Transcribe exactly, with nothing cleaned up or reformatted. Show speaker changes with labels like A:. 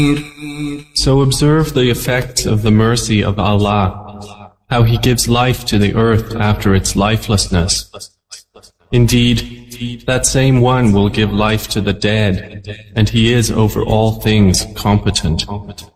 A: So observe the effects of the mercy of Allah, how He gives life to the earth after its lifelessness. Indeed, that same one will give life to the dead, and He is over all things competent.